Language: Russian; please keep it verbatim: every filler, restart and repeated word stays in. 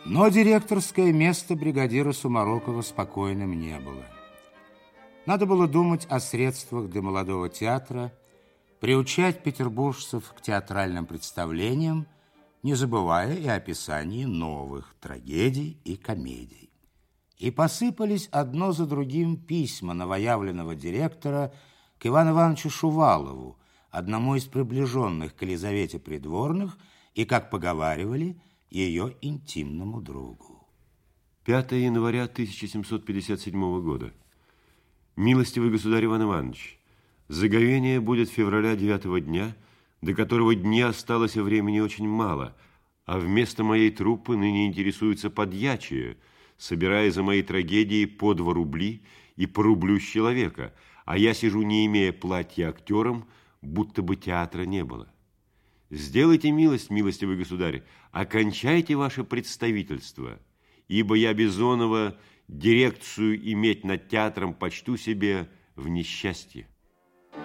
Но директорское место бригадира Сумарокова спокойным не было. Надо было думать о средствах для молодого театра, приучать петербуржцев к театральным представлениям, не забывая и о описании новых трагедий и комедий. И посыпались одно за другим письма новоявленного директора к Ивану Ивановичу Шувалову, одному из приближенных к Елизавете придворных и, как поговаривали, ее интимному другу. пятое января тысяча семьсот пятьдесят седьмого года. Милостивый государь Иван Иванович, заговение будет февраля девятого дня, до которого дня осталось времени очень мало, а вместо моей труппы ныне интересуются подьячие, собирая за мои трагедии по два рубли и по рублю с человека, а я сижу, не имея платья актерам, будто бы театра не было. Сделайте милость, милостивый государь, окончайте ваше представительство, ибо я Бизонова дирекцию иметь над театром почту себе в несчастье.